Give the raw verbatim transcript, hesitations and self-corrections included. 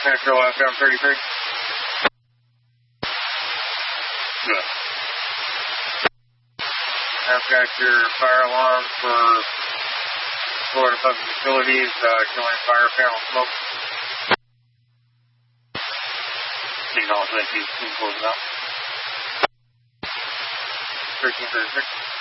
Metro F M thirty-three. Good. I've got your fire alarm for Florida Public Utilities, uh, showing fire panel smoke. Acknowledge that you can close it out. thirteen thirty-six.